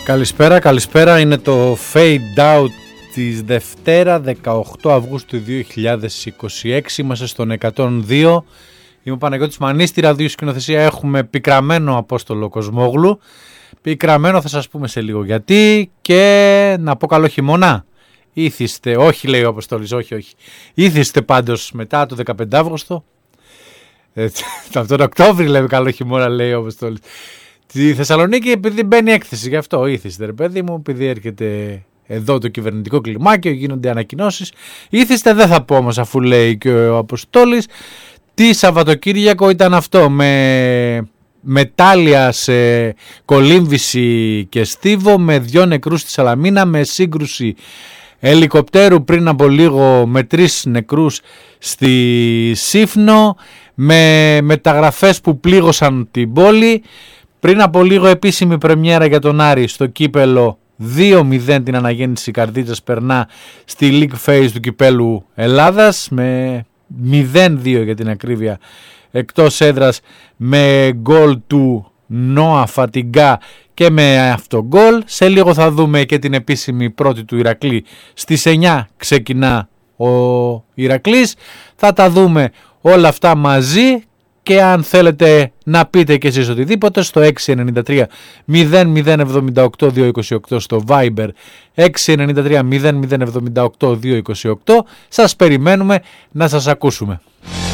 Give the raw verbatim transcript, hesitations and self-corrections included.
Καλησπέρα, καλησπέρα. Είναι το Fade Out της Δευτέρα δεκαοκτώ Αυγούστου δύο χιλιάδες είκοσι έξι. Είμαστε στον εκατόν δύο. Είμαι ο Παναγιώτης Μανής. Στη ραδιοσκηνοθεσία έχουμε πικραμένο Απόστολο Κοσμόγλου. Πικραμένο θα σας πούμε σε λίγο γιατί. Και να πω καλό χειμώνα. Ήθιστε, όχι λέει ο Αποστόλης, όχι, όχι. Ήθιστε πάντως μετά το δεκαπέντε Αύγουστο. Τον Οκτώβρη λέμε καλό χειμώνα, λέει ο Αποστόλης. Στη Θεσσαλονίκη επειδή μπαίνει έκθεση, γι' αυτό ήθιστε ρε παιδί μου, επειδή έρχεται εδώ το κυβερνητικό κλιμάκιο, γίνονται ανακοινώσεις. Ήθιστε δεν θα πω όμως, αφού λέει και ο Αποστόλης. Τι Σαββατοκύριακο ήταν αυτό, με μετάλλια σε κολύμβηση και στίβο, με δυο νεκρούς στη Σαλαμίνα, με σύγκρουση ελικοπτέρου πριν από λίγο με τρεις νεκρούς στη Σύφνο, με μεταγραφές που πλήγωσαν την πόλη. Πριν από λίγο επίσημη πρεμιέρα για τον Άρη στο κύπελο, δύο μηδέν την αναγέννηση Καρδίτσας περνά στη League Phase του κυπέλου Ελλάδας, με μηδέν δύο για την ακρίβεια εκτός έδρας, με γκολ του Νόα Φατιγκά και με αυτό γκολ. Σε λίγο θα δούμε και την επίσημη πρώτη του Ηρακλή. Στις εννιά ξεκινά ο Ηρακλής. Θα τα δούμε όλα αυτά μαζί. Και αν θέλετε να πείτε και εσείς οτιδήποτε στο έξι εννιά τρία μηδέν μηδέν επτά οκτώ δύο είκοσι οκτώ στο Viber έξι εννιά τρία μηδέν μηδέν επτά οκτώ δύο είκοσι οκτώ, σας περιμένουμε να σας ακούσουμε.